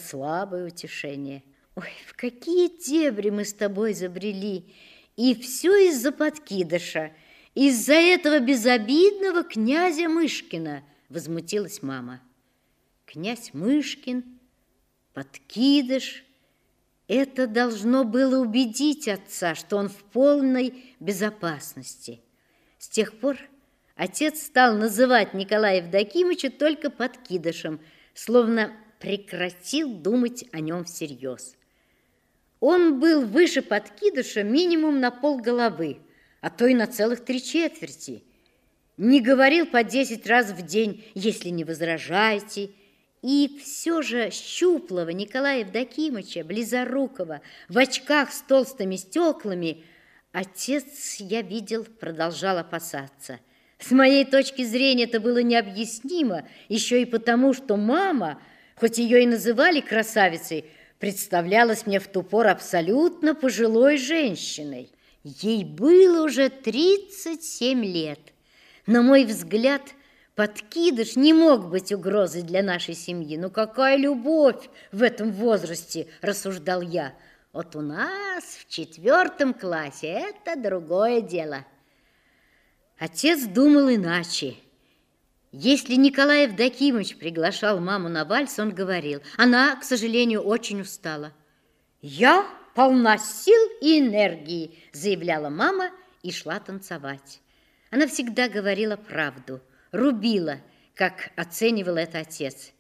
слабое утешение. Ой, в какие дебри мы с тобой забрели, и все из-за подкидыша, из-за этого безобидного князя Мышкина, возмутилась мама. Князь Мышкин, подкидыш, это должно было убедить отца, что он в полной безопасности. С тех пор отец стал называть Николая Евдокимовича только подкидышем, словно прекратил думать о нем всерьез. Он был выше подкидыша минимум на полголовы, а то и на целых 3/4. Не говорил по 10 раз в день, если не возражаете. И все же щуплого Николая Евдокимовича, близорукого, в очках с толстыми стеклами, отец, я видел, продолжал опасаться. С моей точки зрения это было необъяснимо, еще и потому, что мама, хоть ее и называли красавицей, представлялась мне в ту пору абсолютно пожилой женщиной. Ей было уже 37 лет. На мой взгляд, подкидыш не мог быть угрозой для нашей семьи. Ну какая любовь в этом возрасте, рассуждал я. Вот у нас в 4 классе это другое дело. Отец думал иначе. Если Николай Евдокимович приглашал маму на вальс, он говорил: она, к сожалению, очень устала. «Я полна сил и энергии», заявляла мама и шла танцевать. Она всегда говорила правду, рубила, как оценивал это отец.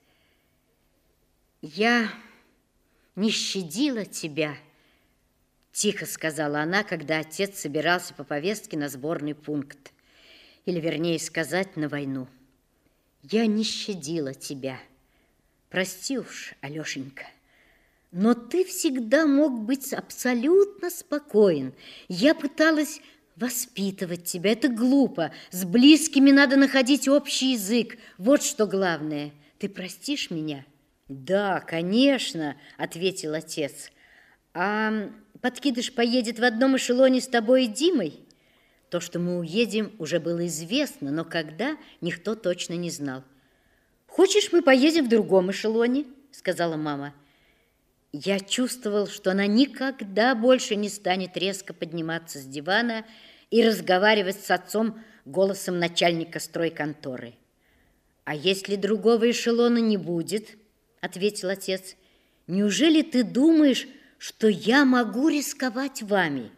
«Я не щадила тебя», тихо сказала она, когда отец собирался по повестке на сборный пункт, или, вернее сказать, на войну. «Я не щадила тебя. Прости уж, Алешенька, но ты всегда мог быть абсолютно спокоен. Я пыталась воспитывать тебя. Это глупо. С близкими надо находить общий язык. Вот что главное. Ты простишь меня?» «Да, конечно», — ответил отец. «А подкидыш поедет в одном эшелоне с тобой и Димой?» То, что мы уедем, уже было известно, но когда, никто точно не знал. «Хочешь, мы поедем в другом эшелоне?» — сказала мама. Я чувствовал, что она никогда больше не станет резко подниматься с дивана и разговаривать с отцом голосом начальника стройконторы. «А если другого эшелона не будет?» — ответил отец. «Неужели ты думаешь, что я могу рисковать вами?»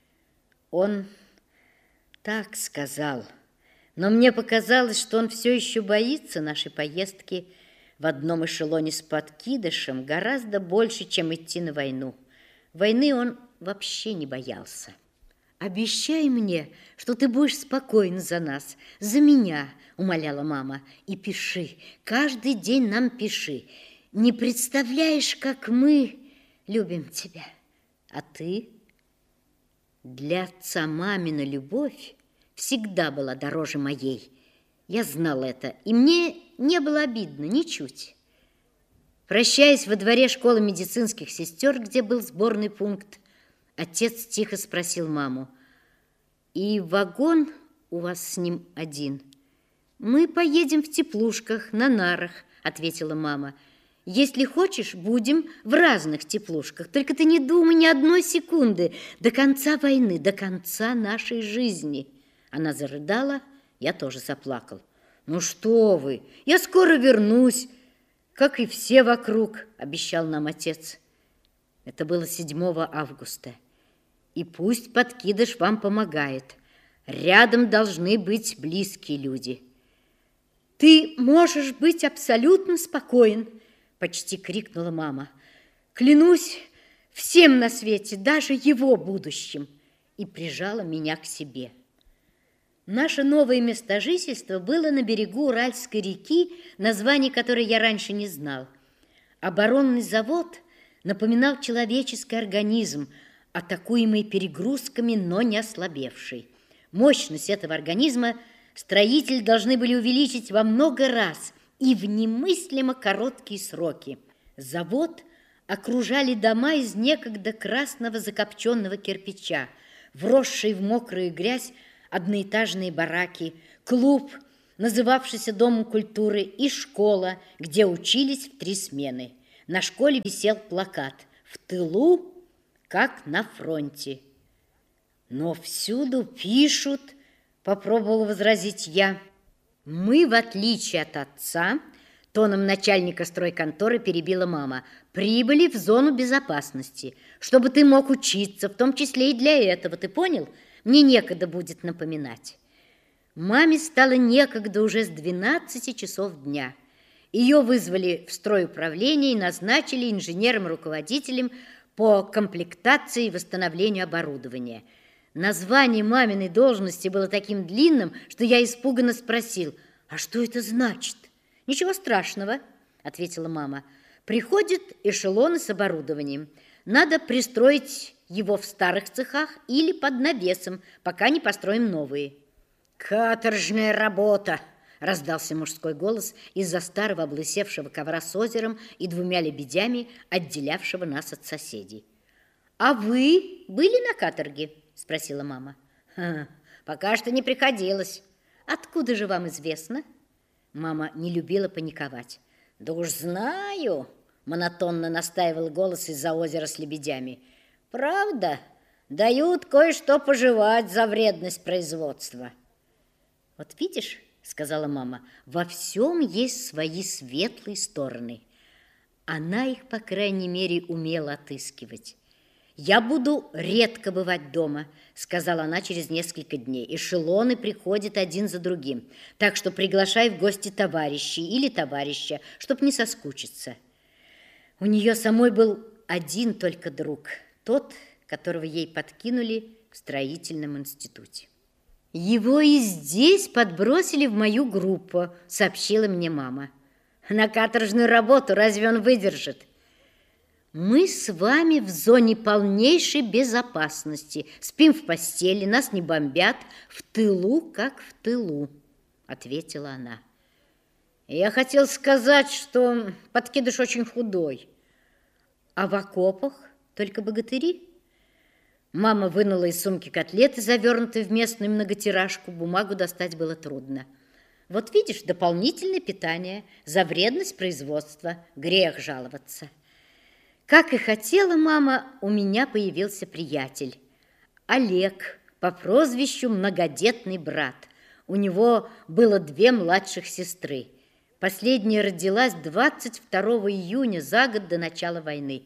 Он так сказал, но мне показалось, что он все еще боится нашей поездки в одном эшелоне с подкидышем гораздо больше, чем идти на войну. Войны он вообще не боялся. «Обещай мне, что ты будешь спокоен за нас, за меня», — умоляла мама. «И пиши, каждый день нам пиши. Не представляешь, как мы любим тебя. А ты?» Для отца мамина любовь всегда была дороже моей. Я знала это, и мне не было обидно ничуть. Прощаясь во дворе школы медицинских сестер, где был сборный пункт, отец тихо спросил маму: «И вагон у вас с ним один?» «Мы поедем в теплушках, на нарах», — ответила мама. «Если хочешь, будем в разных теплушках. Только ты не думай ни одной секунды. До конца войны, до конца нашей жизни». Она зарыдала, я тоже заплакал. «Ну что вы, я скоро вернусь, как и все вокруг», — обещал нам отец. Это было 7 августа. «И пусть подкидыш вам помогает. Рядом должны быть близкие люди». «Ты можешь быть абсолютно спокоен», — почти крикнула мама. «Клянусь всем на свете, даже его будущим», и прижала меня к себе. Наше новое место жительства было на берегу Уральской реки, название которой я раньше не знал. Оборонный завод напоминал человеческий организм, атакуемый перегрузками, но не ослабевший. Мощность этого организма строители должны были увеличить во много раз и в немыслимо короткие сроки. Завод окружали дома из некогда красного закопченного кирпича, вросшие в мокрую грязь одноэтажные бараки, клуб, называвшийся Домом культуры, и школа, где учились в 3 смены. На школе висел плакат «В тылу, как на фронте». «Но всюду пишут», — попробовала возразить я. «Мы, в отличие от отца», — тоном начальника стройконторы перебила мама, «прибыли в зону безопасности, чтобы ты мог учиться, в том числе и для этого, ты понял? Мне некогда будет напоминать». Маме стало некогда уже с 12 часов дня. Ее вызвали в стройуправление и назначили инженером-руководителем по комплектации и восстановлению оборудования. Название маминой должности было таким длинным, что я испуганно спросил: «А что это значит?» «Ничего страшного», — ответила мама. «Приходят эшелоны с оборудованием. Надо пристроить его в старых цехах или под навесом, пока не построим новые». «Каторжная работа!» — раздался мужской голос из-за старого облысевшего ковра с озером и 2 лебедями, отделявшего нас от соседей. «А вы были на каторге?» — спросила мама. «Пока что не приходилось». «Откуда же вам известно?» Мама не любила паниковать. «Да уж знаю», — монотонно настаивал голос из-за озера с лебедями. «Правда, дают кое-что пожевать за вредность производства». «Вот видишь, — сказала мама, — во всем есть свои светлые стороны. Она их, по крайней мере, умела отыскивать. Я буду редко бывать дома, — сказала она через несколько дней. Эшелоны приходят один за другим, так что приглашай в гости товарищей или товарища, чтоб не соскучиться». У нее самой был один только друг, тот, которого ей подкинули в строительном институте. «Его и здесь подбросили в мою группу», — сообщила мне мама. «На каторжную работу разве он выдержит?» «Мы с вами в зоне полнейшей безопасности. Спим в постели, нас не бомбят. В тылу, как в тылу», — ответила она. «Я хотел сказать, что подкидыш очень худой». «А в окопах только богатыри?» Мама вынула из сумки котлеты, завернутые в местную многотиражку. Бумагу достать было трудно. «Вот видишь, дополнительное питание за вредность производства. Грех жаловаться». Как и хотела мама, у меня появился приятель. Олег, по прозвищу Многодетный брат. У него было 2 младших сестры. Последняя родилась 22 июня, за год до начала войны.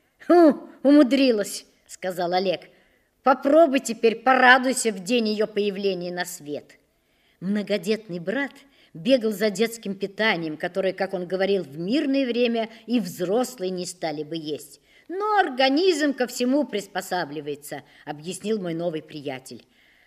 «Умудрилась», — сказал Олег. «Попробуй теперь порадуйся в день ее появления на свет». Многодетный брат бегал за детским питанием, которое, как он говорил, в мирное время и взрослые не стали бы есть. «Но организм ко всему приспосабливается», — объяснил мой новый приятель.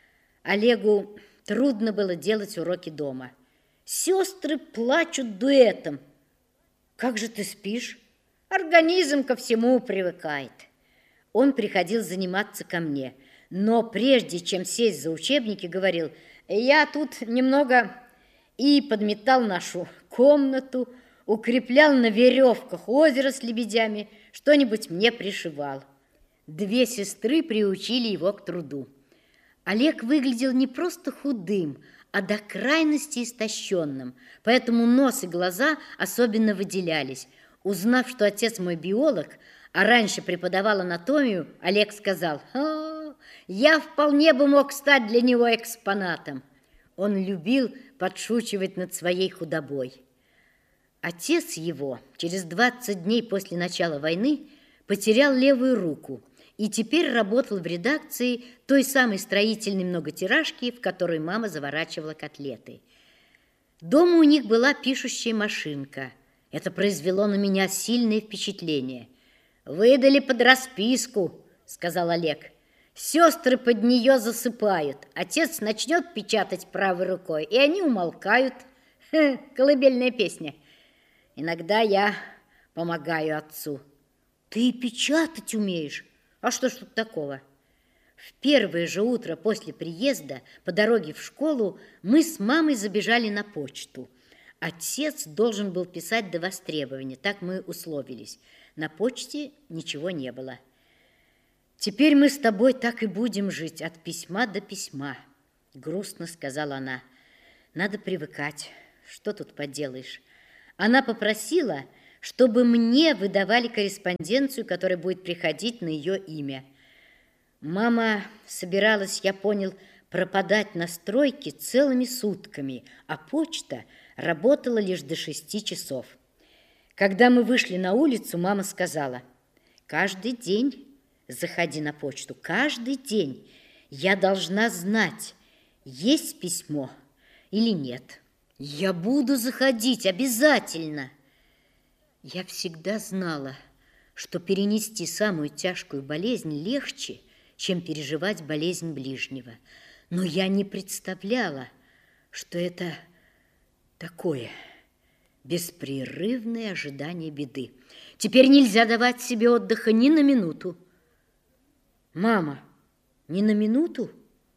Олегу трудно было делать уроки дома. Сестры плачут дуэтом. «Как же ты спишь?» «Организм ко всему привыкает». Он приходил заниматься ко мне, но прежде чем сесть за учебники, говорил: «Я тут немного...» и подметал нашу комнату, укреплял на веревках озеро с лебедями, что-нибудь мне пришивал. 2 сестры приучили его к труду. Олег выглядел не просто худым, а до крайности истощенным, поэтому нос и глаза особенно выделялись. Узнав, что отец мой биолог, а раньше преподавал анатомию, Олег сказал: «Я вполне бы мог стать для него экспонатом». Он любил подшучивать над своей худобой. Отец его через 20 дней после начала войны потерял левую руку и теперь работал в редакции той самой строительной многотиражки, в которой мама заворачивала котлеты. Дома у них была пишущая машинка. Это произвело на меня сильное впечатление. «Выдали под расписку», — сказал Олег. «Сестры под нее засыпают. Отец начнет печатать правой рукой, и они умолкают. Колыбельная песня. Иногда я помогаю отцу». «Ты печатать умеешь? А что ж тут такого?» В первое же утро после приезда по дороге в школу мы с мамой забежали на почту. Отец должен был писать до востребования, так мы условились. На почте ничего не было. «Теперь мы с тобой так и будем жить от письма до письма», — грустно сказала она. «Надо привыкать. Что тут поделаешь?» Она попросила, чтобы мне выдавали корреспонденцию, которая будет приходить на ее имя. Мама собиралась, я понял, пропадать на стройке целыми сутками, а почта работала лишь до 6 часов. Когда мы вышли на улицу, мама сказала: «Каждый день заходи на почту, каждый день. Я должна знать, есть письмо или нет. Я буду заходить обязательно». Я всегда знала, что перенести самую тяжкую болезнь легче, чем переживать болезнь ближнего. Но я не представляла, что это такое беспрерывное ожидание беды. Теперь нельзя давать себе отдыха ни на минуту. Мама, ни на минуту?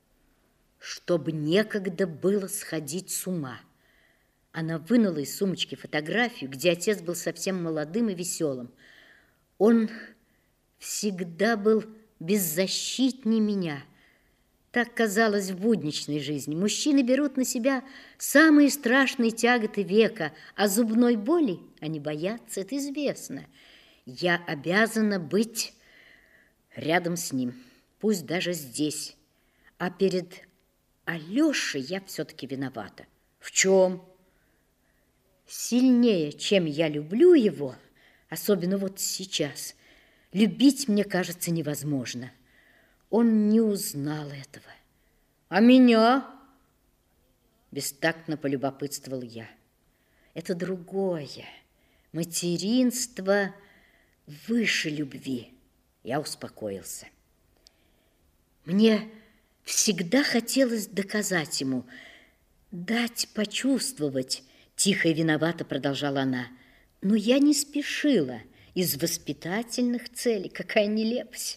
Чтобы некогда было сходить с ума. Она вынула из сумочки фотографию, где отец был совсем молодым и веселым. Он всегда был беззащитнее меня. Так казалось в будничной жизни. Мужчины берут на себя самые страшные тяготы века, а зубной боли они боятся, это известно. Я обязана быть рядом с ним, пусть даже здесь. А перед Алешей я все-таки виновата. В чем? Сильнее, чем я люблю его, особенно вот сейчас, любить, мне кажется, невозможно. Он не узнал этого. А меня? Бестактно полюбопытствовал я. Это другое. Материнство выше любви. Я успокоился. Мне всегда хотелось доказать ему, дать почувствовать. Тихо и виновато продолжала она. Но я не спешила из воспитательных целей. Какая нелепость.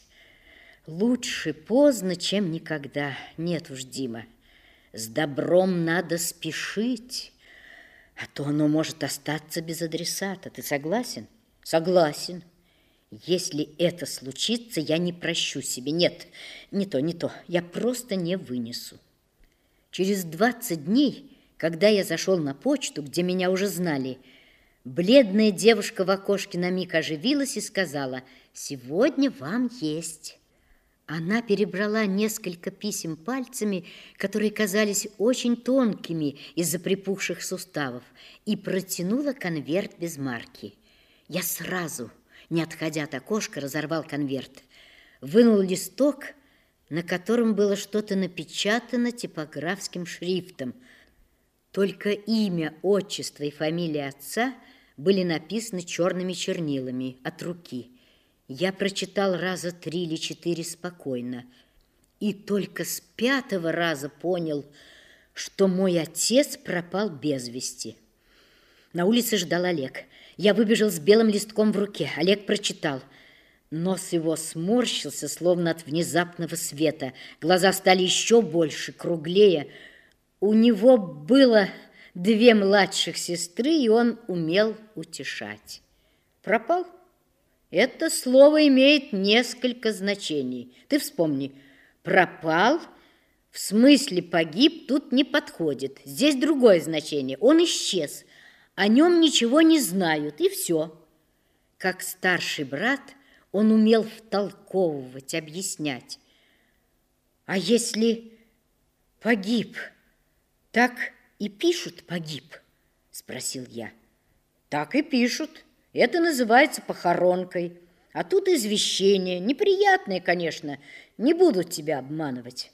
Лучше поздно, чем никогда. Нет уж, Дима, с добром надо спешить, а то оно может остаться без адресата. Ты согласен? Согласен. Если это случится, я не прощу себе. Нет, не то. Я просто не вынесу. Через 20 дней, когда я зашел на почту, где меня уже знали, бледная девушка в окошке на миг оживилась и сказала: «Сегодня вам есть». Она перебрала несколько писем пальцами, которые казались очень тонкими из-за припухших суставов, и протянула конверт без марки. Я сразу, не отходя от окошка, разорвал конверт, вынул листок, на котором было что-то напечатано типографским шрифтом. Только имя, отчество и фамилия отца были написаны черными чернилами от руки. Я прочитал раза 3 или 4 спокойно, и только с 5-го раза понял, что мой отец пропал без вести. На улице ждал Олег. Я выбежал с белым листком в руке. Олег прочитал. Нос его сморщился, словно от внезапного света. Глаза стали еще больше, круглее. У него было 2 младших сестры, и он умел утешать. Пропал? Это слово имеет несколько значений. Ты вспомни. Пропал, в смысле погиб, тут не подходит. Здесь другое значение. Он исчез. О нем ничего не знают, и все. Как старший брат, он умел втолковывать, объяснять. А если погиб, так и пишут «погиб», спросил я. Так и пишут. Это называется похоронкой. А тут извещение. Неприятное, конечно. Не будут тебя обманывать.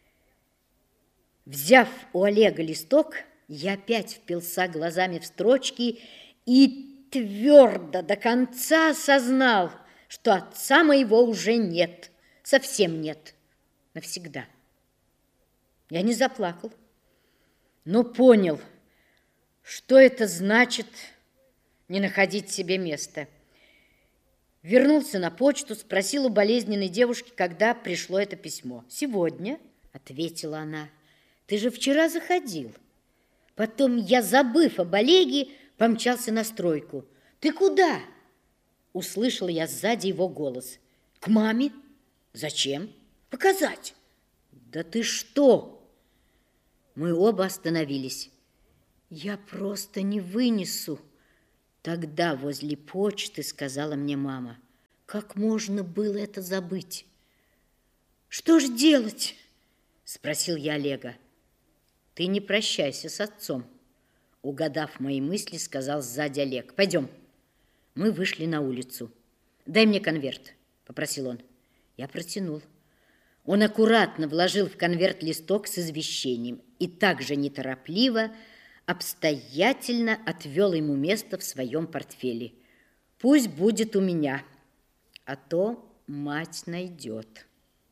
Взяв у Олега листок, я опять впился глазами в строчки и твердо до конца осознал, что отца моего уже нет. Совсем нет. Навсегда. Я не заплакал, но понял, что это значит не находить себе места. Вернулся на почту, спросил у болезненной девушки, когда пришло это письмо. «Сегодня», — ответила она, — «ты же вчера заходил». Потом я, забыв об Олеге, помчался на стройку. «Ты куда?» — услышала я сзади его голос. «К маме». «Зачем?» «Показать». «Да ты что?» Мы оба остановились. «Я просто не вынесу Тогда возле почты сказала мне мама: как можно было это забыть? Что ж делать? Спросил я Олега. Ты не прощайся с отцом. Угадав мои мысли, сказал сзади Олег. Пойдем. Мы вышли на улицу. Дай мне конверт, попросил он. Я протянул. Он аккуратно вложил в конверт листок с извещением и также неторопливо, обстоятельно отвел ему место в своем портфеле. Пусть будет у меня, а то мать найдет.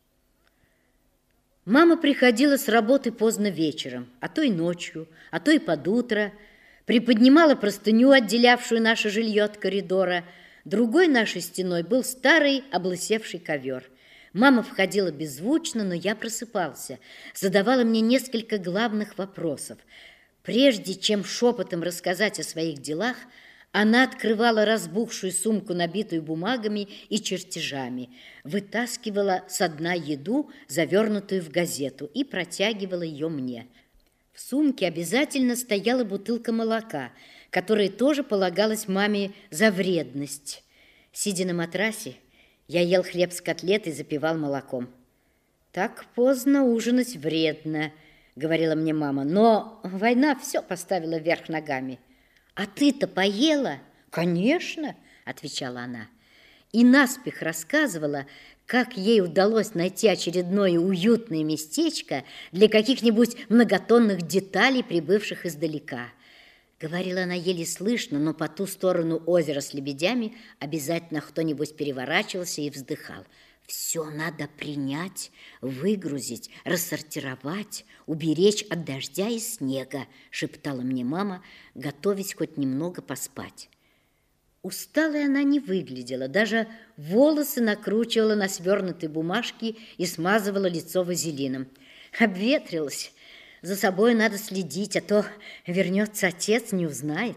Мама приходила с работы поздно вечером, а то и ночью, а то и под утро, приподнимала простыню, отделявшую наше жилье от коридора. Другой нашей стеной был старый облысевший ковер. Мама входила беззвучно, но я просыпался, задавала мне несколько главных вопросов. Прежде чем шепотом рассказать о своих делах, она открывала разбухшую сумку, набитую бумагами и чертежами, вытаскивала со дна еду, завернутую в газету, и протягивала ее мне. В сумке обязательно стояла бутылка молока, которая тоже полагалась маме за вредность. Сидя на матрасе, я ел хлеб с котлетой и запивал молоком. «Так поздно ужинать вредно», — говорила мне мама, «но война все поставила вверх ногами». «А ты-то поела?» «Конечно», — отвечала она. И наспех рассказывала, как ей удалось найти очередное уютное местечко для каких-нибудь многотонных деталей, прибывших издалека. Говорила она еле слышно, но по ту сторону озера с лебедями обязательно кто-нибудь переворачивался и вздыхал. «Все надо принять, выгрузить, рассортировать, уберечь от дождя и снега», шептала мне мама, готовясь хоть немного поспать. Усталой она не выглядела, даже волосы накручивала на свернутой бумажке и смазывала лицо вазелином. Обветрилась. За собой надо следить, а то вернется отец, не узнает.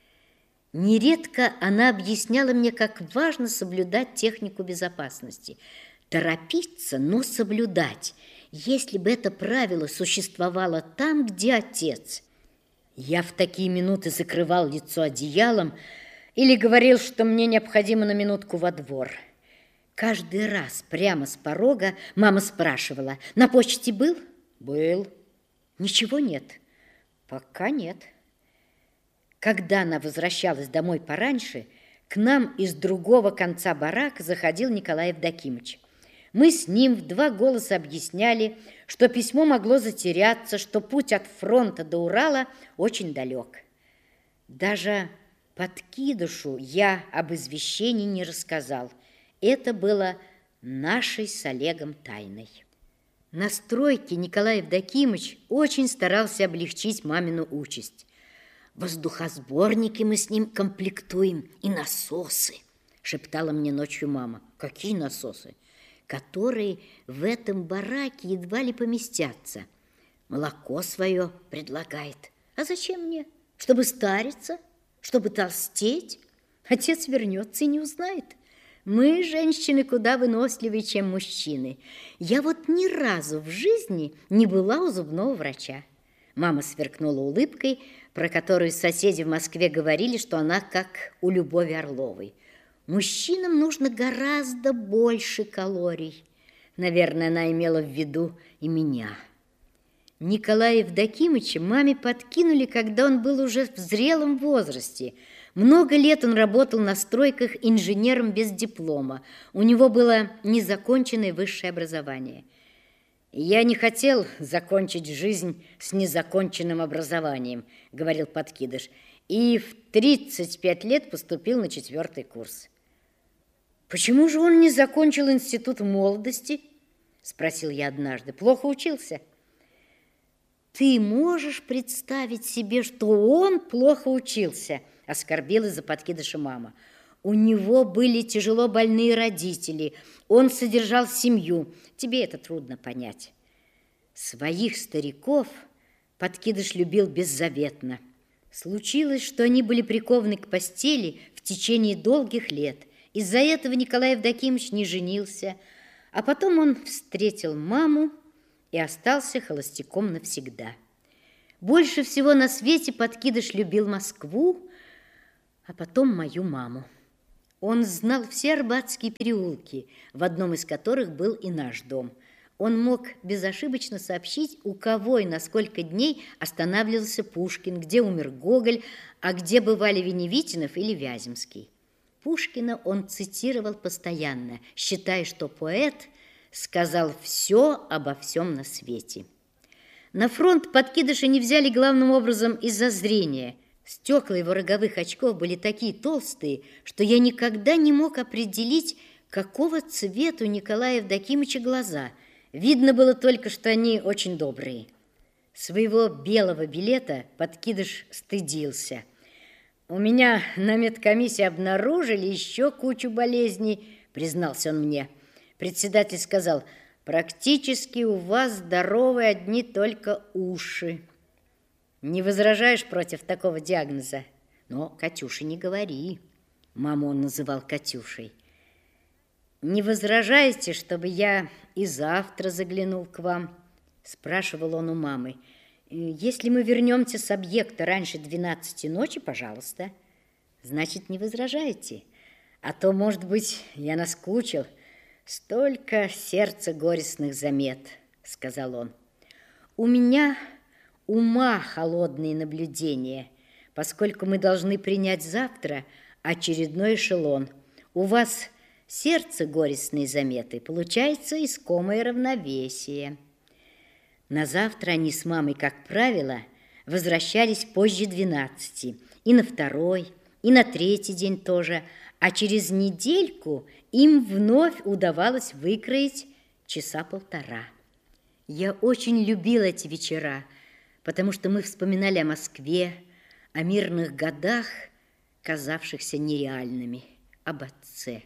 Нередко она объясняла мне, как важно соблюдать технику безопасности. Торопиться, но соблюдать, если бы это правило существовало там, где отец. Я в такие минуты закрывал лицо одеялом или говорил, что мне необходимо на минутку во двор. Каждый раз прямо с порога мама спрашивала: «На почте был?» «Был». «Ничего нет?» «Пока нет». Когда она возвращалась домой пораньше, к нам из другого конца барака заходил Николай Евдокимыч. Мы с ним в два голоса объясняли, что письмо могло затеряться, что путь от фронта до Урала очень далек. Даже подкидышу я об извещении не рассказал. Это было нашей с Олегом тайной. На стройке Николай Евдокимыч очень старался облегчить мамину участь. «Воздухосборники мы с ним комплектуем и насосы», шептала мне ночью мама. «Какие насосы?» «Которые в этом бараке едва ли поместятся. Молоко свое предлагает. А зачем мне? Чтобы стариться? Чтобы толстеть? Отец вернется и не узнает. Мы, женщины, куда выносливее, чем мужчины. Я вот ни разу в жизни не была у зубного врача». Мама сверкнула улыбкой, про которую соседи в Москве говорили, что она как у Любови Орловой. Мужчинам нужно гораздо больше калорий. Наверное, она имела в виду и меня. Николая Евдокимыча маме подкинули, когда он был уже в зрелом возрасте. Много лет он работал на стройках инженером без диплома. У него было незаконченное высшее образование. «Я не хотел закончить жизнь с незаконченным образованием», — говорил подкидыш, и в 35 лет поступил на 4-й курс. «Почему же он не закончил институт молодости?» — спросил я однажды. «Плохо учился?» «Ты можешь представить себе, что он плохо учился?» — оскорбилась за подкидыша мама. «У него были тяжело больные родители, он содержал семью. Тебе это трудно понять». Своих стариков подкидыш любил беззаветно. Случилось, что они были прикованы к постели в течение долгих лет. Из-за этого Николай Евдокимович не женился, а потом он встретил маму и остался холостяком навсегда. Больше всего на свете подкидыш любил Москву, а потом мою маму. Он знал все арбатские переулки, в одном из которых был и наш дом. Он мог безошибочно сообщить, у кого и на сколько дней останавливался Пушкин, где умер Гоголь, а где бывали Веневитинов или Вяземский. Пушкина он цитировал постоянно, считая, что поэт сказал все обо всем на свете. На фронт подкидыша не взяли главным образом из-за зрения. Стекла его роговых очков были такие толстые, что я никогда не мог определить, какого цвета у Николая Евдокимовича глаза. Видно было только, что они очень добрые. Своего белого билета подкидыш стыдился. «У меня на медкомиссии обнаружили еще кучу болезней», признался он мне. Председатель сказал: «Практически у вас здоровы одни только уши». Не возражаешь против такого диагноза? Но Катюше не говори. Маму он называл Катюшей. Не возражаете, чтобы я и завтра заглянул к вам? Спрашивал он у мамы. Если мы вернемся с объекта раньше 12 ночи, пожалуйста. Значит, не возражаете? А то, может быть, я наскучил. Столько сердца горестных замет, сказал он. У меня ума холодные наблюдения, поскольку мы должны принять завтра очередной эшелон. У вас сердце горестные заметы, получается искомое равновесие. На завтра они с мамой, как правило, возвращались позже 12, и на второй, и на третий день тоже, а через недельку им вновь удавалось выкроить часа полтора. Я очень любила эти вечера, потому что мы вспоминали о Москве, о мирных годах, казавшихся нереальными, об отце.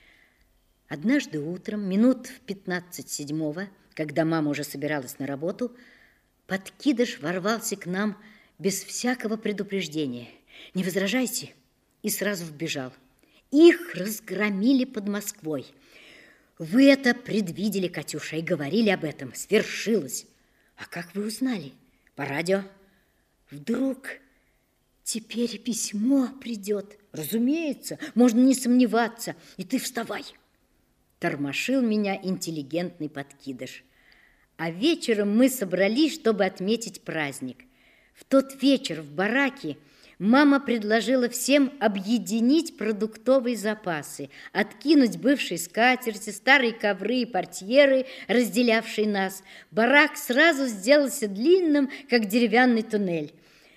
Однажды утром, минут в 15 седьмого, когда мама уже собиралась на работу, подкидыш ворвался к нам без всякого предупреждения. «Не возражайте!» И сразу вбежал. Их разгромили под Москвой. Вы это предвидели, Катюша, и говорили об этом. Свершилось. А как вы узнали? По радио. Вдруг теперь письмо придет. Разумеется, можно не сомневаться. И ты вставай. Тормошил меня интеллигентный подкидыш. А вечером мы собрались, чтобы отметить праздник. В тот вечер в бараке мама предложила всем объединить продуктовые запасы, откинуть бывшие скатерти, старые ковры и портьеры, разделявшие нас. Барак сразу сделался длинным, как деревянный туннель.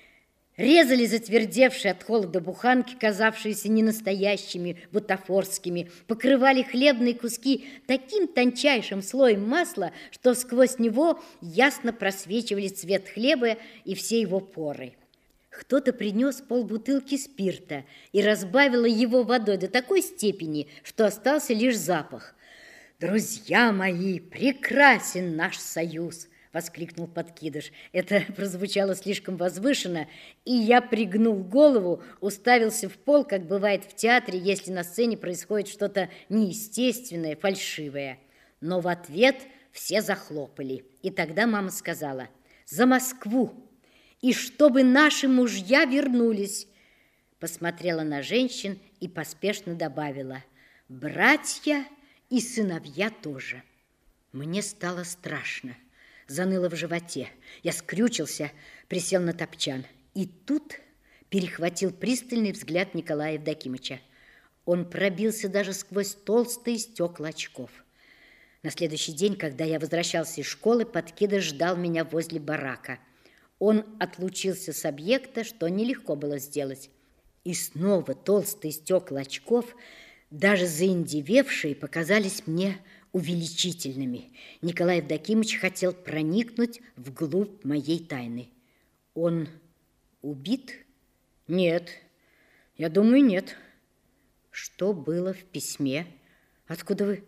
Резали затвердевшие от холода буханки, казавшиеся ненастоящими, бутафорскими, покрывали хлебные куски таким тончайшим слоем масла, что сквозь него ясно просвечивали цвет хлеба и все его поры. Кто-то принес полбутылки спирта и разбавил его водой до такой степени, что остался лишь запах. «Друзья мои, прекрасен наш союз!» — воскликнул подкидыш. Это прозвучало слишком возвышенно, и я пригнул голову, уставился в пол, как бывает в театре, если на сцене происходит что-то неестественное, фальшивое. Но в ответ все захлопали. И тогда мама сказала: «За Москву! И чтобы наши мужья вернулись!» Посмотрела на женщин и поспешно добавила: «Братья и сыновья тоже». Мне стало страшно. Заныло в животе. Я скрючился, присел на топчан. И тут перехватил пристальный взгляд Николая Евдокимовича. Он пробился даже сквозь толстые стекла очков. На следующий день, когда я возвращался из школы, подкидыш ждал меня возле барака. Он отлучился с объекта, что нелегко было сделать. И снова толстые стекла очков, даже заиндевевшие, показались мне увеличительными. Николай Евдокимович хотел проникнуть вглубь моей тайны. Он убит? Нет, я думаю, нет. Что было в письме? Откуда вы?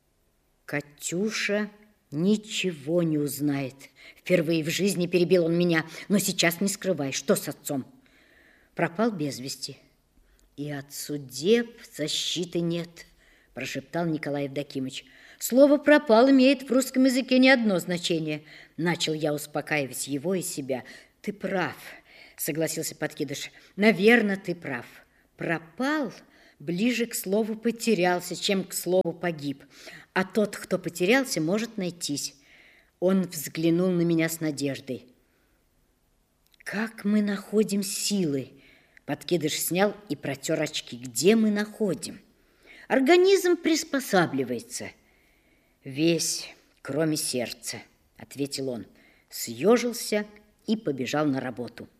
Катюша ничего не узнает. Впервые в жизни перебил он меня. Но сейчас не скрывай, что с отцом? Пропал без вести. И от судеб защиты нет, прошептал Николай Евдокимович. Слово «пропал» имеет в русском языке не одно значение. Начал я успокаивать его и себя. Ты прав, согласился подкидыш. Наверное, ты прав. Пропал ближе к слову потерялся, чем к слову погиб. А тот, кто потерялся, может найтись. Он взглянул на меня с надеждой. Как мы находим силы? Подкидыш снял и протер очки. Где мы находим? Организм приспосабливается. Весь, кроме сердца, ответил он. Съежился и побежал на работу.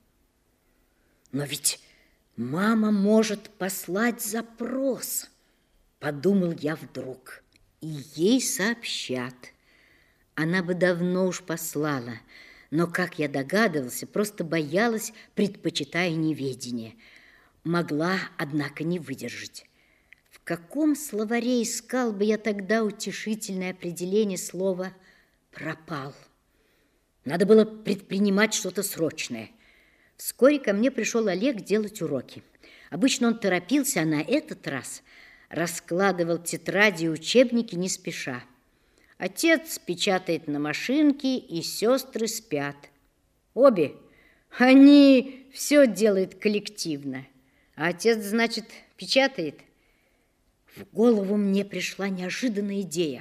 Но ведь мама может послать запрос, подумал я вдруг. И ей сообщат. Она бы давно уж послала, но, как я догадывался, просто боялась, предпочитая неведение. Могла, однако, не выдержать. В каком словаре искал бы я тогда утешительное определение слова «пропал»? Надо было предпринимать что-то срочное. Вскоре ко мне пришел Олег делать уроки. Обычно он торопился, а на этот раз раскладывал тетради и учебники не спеша. Отец печатает на машинке, и сестры спят. Обе. Они все делают коллективно. А отец, значит, печатает. В голову мне пришла неожиданная идея.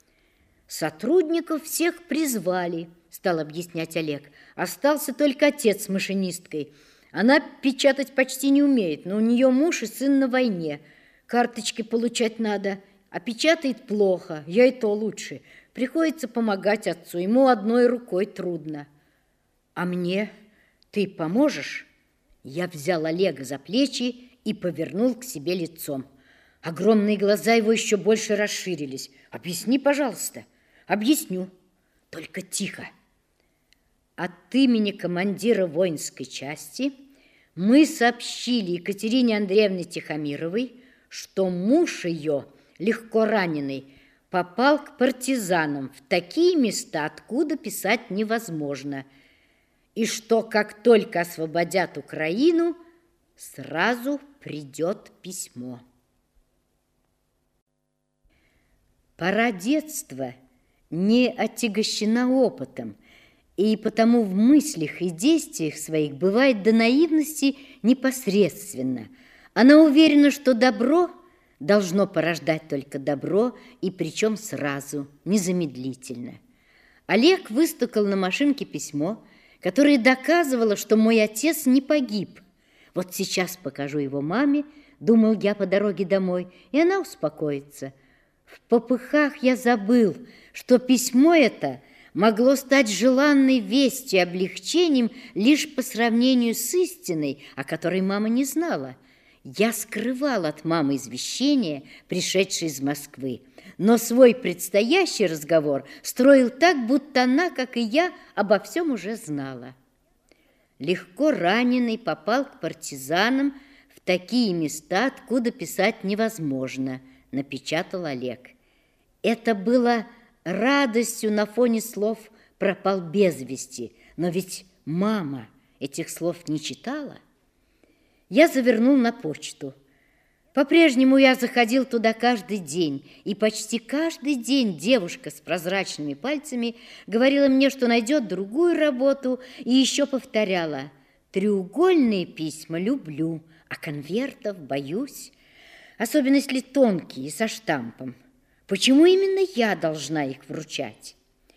Сотрудников всех призвали, стал объяснять Олег. Остался только отец с машинисткой. Она печатать почти не умеет, но у нее муж и сын на войне. Карточки получать надо, а печатает плохо, я и то лучше. Приходится помогать отцу, ему одной рукой трудно. А мне ты поможешь? Я взял Олега за плечи и повернул к себе лицом. Огромные глаза его еще больше расширились. Объясни, пожалуйста. Объясню. Только тихо. От имени командира воинской части мы сообщили Екатерине Андреевне Тихомировой, что муж ее, легко раненый, попал к партизанам в такие места, откуда писать невозможно, и что, как только освободят Украину, сразу придет письмо. Пора детства не отягощена опытом, и потому в мыслях и действиях своих бывает до наивности непосредственно. Она уверена, что добро должно порождать только добро, и причем сразу, незамедлительно. Олег выстукал на машинке письмо, которое доказывало, что мой отец не погиб. Вот сейчас покажу его маме, думал я по дороге домой, и она успокоится. В попыхах я забыл, что письмо это могло стать желанной вестью и облегчением лишь по сравнению с истиной, о которой мама не знала. Я скрывал от мамы извещение, пришедшее из Москвы, но свой предстоящий разговор строил так, будто она, как и я, обо всем уже знала. Легко раненый попал к партизанам в такие места, откуда писать невозможно, напечатал Олег. Это было радостью на фоне слов «пропал без вести», но ведь мама этих слов не читала. Я завернул на почту. По-прежнему я заходил туда каждый день, и почти каждый день девушка с прозрачными пальцами говорила мне, что найдет другую работу, и еще повторяла: «Треугольные письма люблю, а конвертов боюсь, особенно если тонкие, со штампом. Почему именно я должна их вручать?»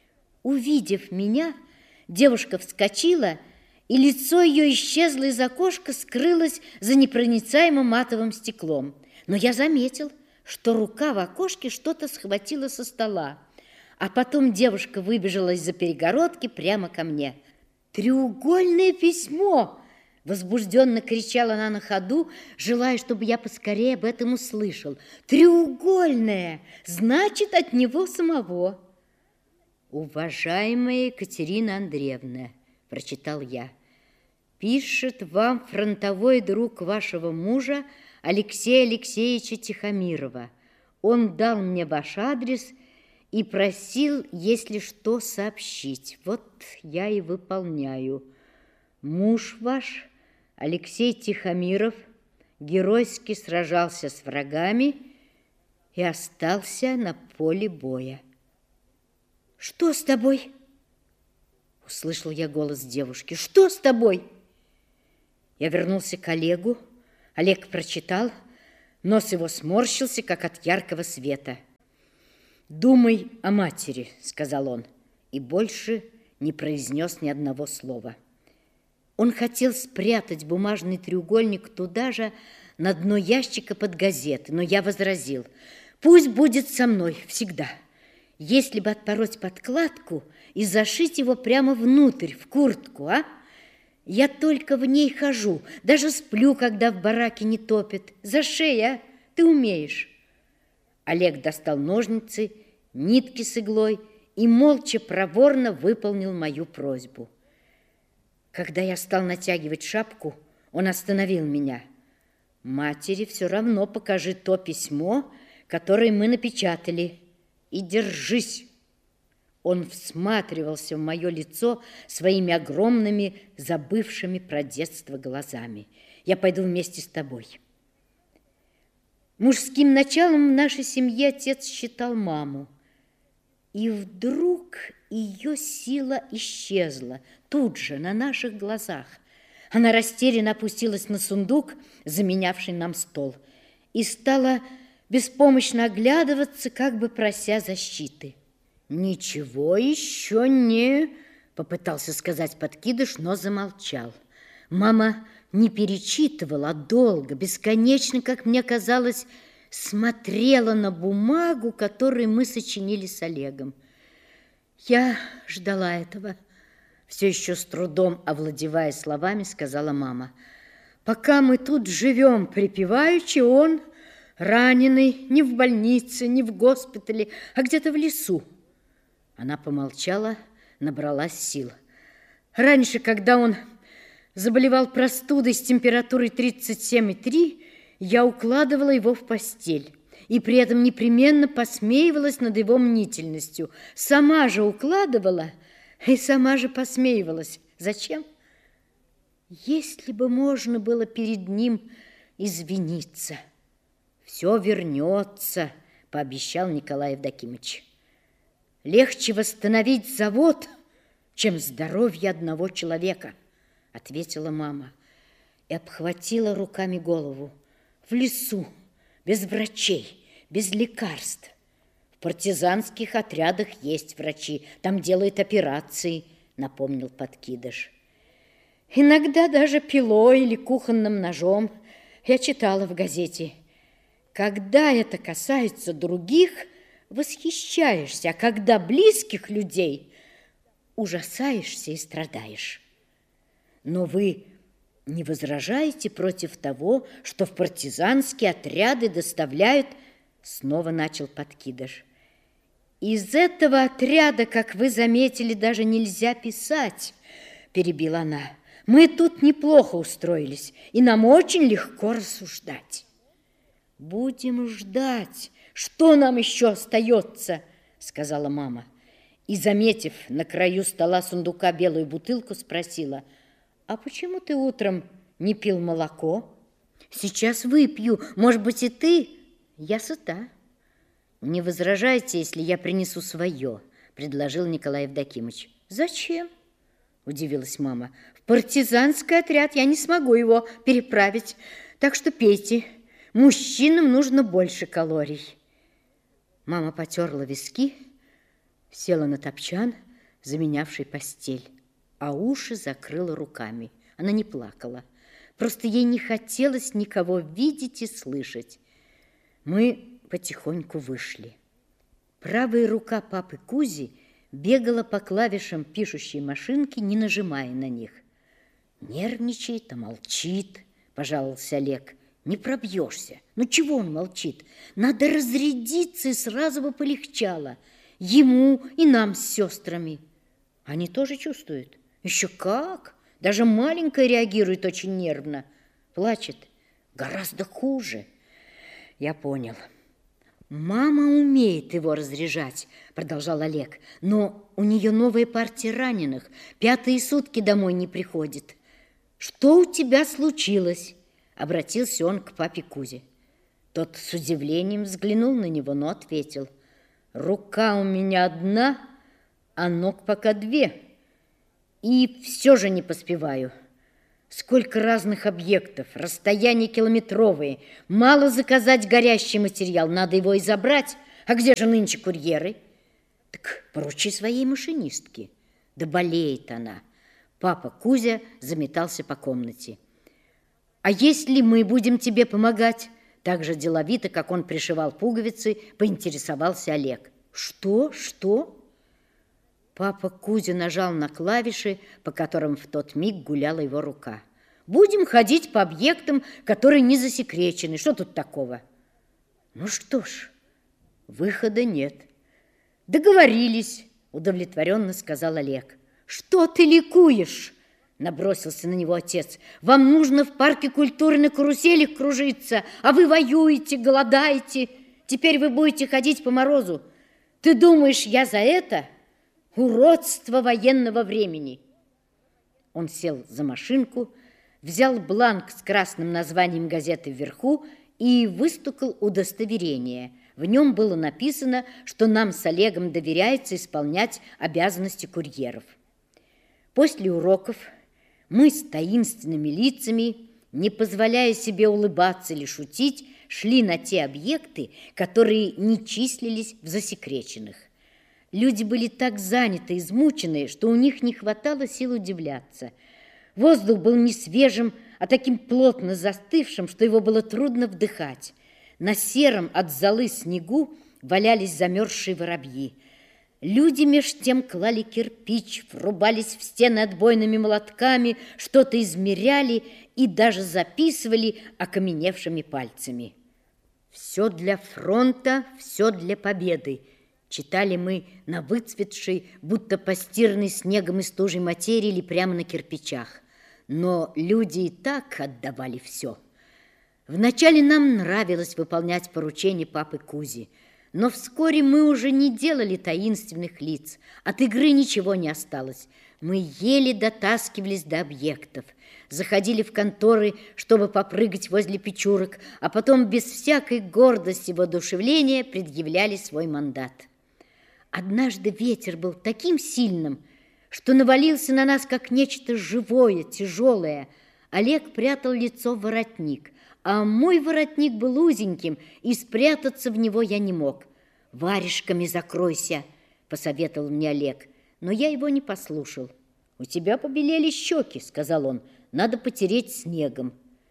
Увидев меня, девушка вскочила, и лицо ее исчезло из окошка, скрылось за непроницаемым матовым стеклом. Но я заметил, что рука в окошке что-то схватила со стола, а потом девушка выбежала из-за перегородки прямо ко мне. «Треугольное письмо!» – возбужденно кричала она на ходу, желая, чтобы я поскорее об этом услышал. «Треугольное! Значит, от него самого!» «Уважаемая Екатерина Андреевна», – прочитал я, – «пишет вам фронтовой друг вашего мужа Алексея Алексеевича Тихомирова. Он дал мне ваш адрес и просил, если что, сообщить. Вот я и выполняю. Муж ваш, Алексей Тихомиров, геройски сражался с врагами и остался на поле боя». «Что с тобой?» — услышал я голос девушки. «Что с тобой?» Я вернулся к Олегу, Олег прочитал, нос его сморщился, как от яркого света. «Думай о матери», — сказал он, и больше не произнес ни одного слова. Он хотел спрятать бумажный треугольник туда же, на дно ящика под газеты, но я возразил: «Пусть будет со мной всегда. Если бы отпороть подкладку и зашить его прямо внутрь, в куртку, а? Я только в ней хожу, даже сплю, когда в бараке не топят. Зашей, а? Ты умеешь». Олег достал ножницы, нитки с иглой и молча проворно выполнил мою просьбу. Когда я стал натягивать шапку, он остановил меня. «Матери все равно покажи то письмо, которое мы напечатали, и держись». Он всматривался в мое лицо своими огромными, забывшими про детство глазами. «Я пойду вместе с тобой». Мужским началом в нашей семье отец считал маму. И вдруг ее сила исчезла, тут же, на наших глазах. Она растерянно опустилась на сундук, заменявший нам стол, и стала беспомощно оглядываться, как бы прося защиты. «Ничего еще не...» — попытался сказать подкидыш, но замолчал. Мама не перечитывала, а долго, бесконечно, как мне казалось, смотрела на бумагу, которую мы сочинили с Олегом. Я ждала этого. Все еще с трудом овладевая словами, сказала мама. «Пока мы тут живем припеваючи, он раненый не в больнице, не в госпитале, а где-то в лесу». Она помолчала, набралась сил. «Раньше, когда он заболевал простудой с температурой 37,3, я укладывала его в постель и при этом непременно посмеивалась над его мнительностью. Сама же укладывала и сама же посмеивалась. Зачем? Если бы можно было перед ним извиниться. «Все вернется», — пообещал Николай Евдокимыч. «Легче восстановить завод, чем здоровье одного человека», — ответила мама и обхватила руками голову. «В лесу, без врачей, без лекарств. В партизанских отрядах есть врачи, там делают операции», — напомнил подкидыш. «Иногда даже пилой или кухонным ножом. Я читала в газете. Когда это касается других, восхищаешься, а когда близких людей, ужасаешься и страдаешь. Но вы не возражаете против того, что в партизанские отряды доставляют...» Снова начал подкидыш. «Из этого отряда, как вы заметили, даже нельзя писать», — перебила она. «Мы тут неплохо устроились, и нам очень легко рассуждать». «Будем ждать. Что нам еще остается?» — сказала мама. И, заметив на краю стола сундука белую бутылку, спросила: «А почему ты утром не пил молоко?» «Сейчас выпью. Может быть, и ты?» «Я сыта». «Не возражайте, если я принесу свое», — предложил Николай Евдокимыч. «Зачем?» — удивилась мама. «В партизанский отряд я не смогу его переправить, так что пейте. Мужчинам нужно больше калорий». Мама потерла виски, села на топчан, заменявший постель, а уши закрыла руками. Она не плакала, просто ей не хотелось никого видеть и слышать. Мы потихоньку вышли. Правая рука папы Кузи бегала по клавишам пишущей машинки, не нажимая на них. «Нервничает, а молчит», — пожаловался Олег. «Не пробьешься. Ну чего он молчит? Надо разрядиться, и сразу бы полегчало. Ему и нам с сестрами». «Они тоже чувствуют?» «Еще как! Даже маленькая реагирует очень нервно. Плачет. Гораздо хуже». «Я понял. Мама умеет его разряжать», — продолжал Олег. «Но у нее новая партия раненых. 5-е сутки домой не приходит». «Что у тебя случилось?» — обратился он к папе Кузе. Тот с удивлением взглянул на него, но ответил: «Рука у меня одна, а ног пока 2. И все же не поспеваю. Сколько разных объектов, расстояния километровые. Мало заказать горящий материал, надо его и забрать. А где же нынче курьеры? Так поручи своей машинистке. Да болеет она. Папа Кузя заметался по комнате. А если мы будем тебе помогать? Так же деловито, как он пришивал пуговицы, поинтересовался Олег. Что? Что? Папа Кузя нажал на клавиши, по которым в тот миг гуляла его рука. Будем ходить по объектам, которые не засекречены. Что тут такого? Ну что ж, выхода нет. Договорились, удовлетворенно сказал Олег. Что ты ликуешь? Набросился на него отец. Вам нужно в парке культуры на каруселях кружиться, а вы воюете, голодаете. Теперь вы будете ходить по морозу. Ты думаешь, я за это? Уродство военного времени. Он сел за машинку, взял бланк с красным названием газеты вверху и выстукал удостоверение. В нем было написано, что нам с Олегом доверяется исполнять обязанности курьеров. После уроков мы с таинственными лицами, не позволяя себе улыбаться или шутить, шли на те объекты, которые не числились в засекреченных. Люди были так заняты, измучены, что у них не хватало сил удивляться. Воздух был не свежим, а таким плотно застывшим, что его было трудно вдыхать. На сером от золы снегу валялись замерзшие воробьи. Люди меж тем клали кирпич, врубались в стены отбойными молотками, что-то измеряли и даже записывали окаменевшими пальцами. «Все для фронта, все для победы», читали мы на выцветшей, будто постиранной снегом и стужей материи или прямо на кирпичах. Но люди и так отдавали все. Вначале нам нравилось выполнять поручения папы Кузи, но вскоре мы уже не делали таинственных лиц. От игры ничего не осталось. Мы еле дотаскивались до объектов, заходили в конторы, чтобы попрыгать возле печурок, а потом без всякой гордости и воодушевления предъявляли свой мандат. Однажды ветер был таким сильным, что навалился на нас, как нечто живое, тяжелое. Олег прятал лицо в воротник, а мой воротник был узеньким, и спрятаться в него я не мог. «Варежками закройся», — посоветовал мне Олег, но я его не послушал. «У тебя побелели щеки», — сказал он, — «надо потереть снегом».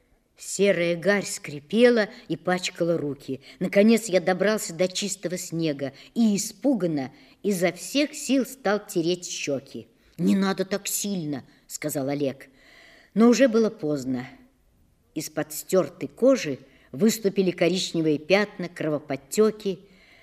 Серая гарь скрипела и пачкала руки. Наконец я добрался до чистого снега и испуганно изо всех сил стал тереть щеки. «Не надо так сильно», — сказал Олег. Но уже было поздно. Из-под стертой кожи выступили коричневые пятна, кровоподтеки.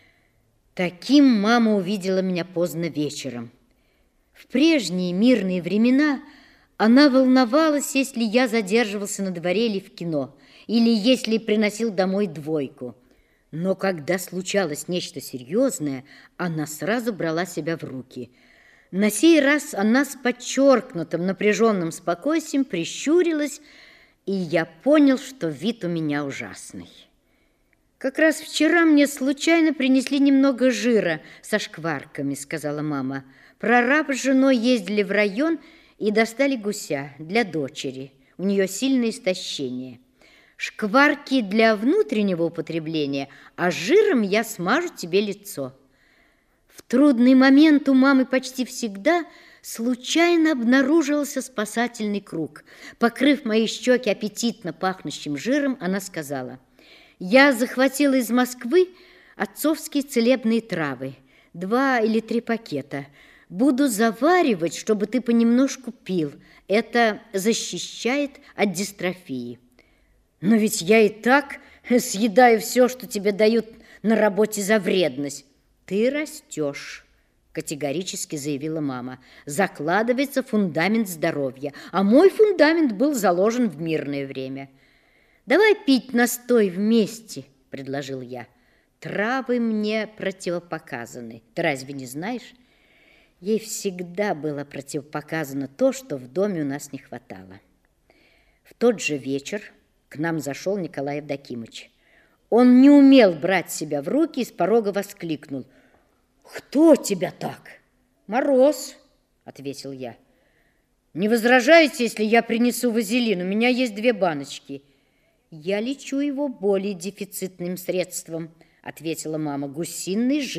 Таким мама увидела меня поздно вечером. В прежние мирные времена она волновалась, если я задерживался на дворе или в кино, или если приносил домой двойку. Но когда случалось нечто серьезное, она сразу брала себя в руки. На сей раз она с подчеркнутым напряженным спокойствием прищурилась, и я понял, что вид у меня ужасный. «Как раз вчера мне случайно принесли немного жира со шкварками», — сказала мама. «Прораб с женой ездили в район и достали гуся для дочери. У нее сильное истощение. Шкварки для внутреннего употребления, а жиром я смажу тебе лицо». В трудный момент у мамы почти всегда случайно обнаруживался спасательный круг. Покрыв мои щеки аппетитно пахнущим жиром, она сказала: «Я захватила из Москвы отцовские целебные травы, 2 или 3 пакета. Буду заваривать, чтобы ты понемножку пил. Это защищает от дистрофии». «Но ведь я и так съедаю все, что тебе дают на работе за вредность». «Ты растешь», — категорически заявила мама. «Закладывается фундамент здоровья, а мой фундамент был заложен в мирное время». «Давай пить настой вместе», — предложил я. «Травы мне противопоказаны. Ты разве не знаешь?» Ей всегда было противопоказано то, что в доме у нас не хватало. В тот же вечер к нам зашел Николай Евдокимыч. Он не умел брать себя в руки и с порога воскликнул: «Кто тебя так?» «Мороз», — ответил я. Не возражаете, если я принесу вазелин? У меня есть 2 баночки. Я лечу его более дефицитным средством, ответила мама. Гусиный жир.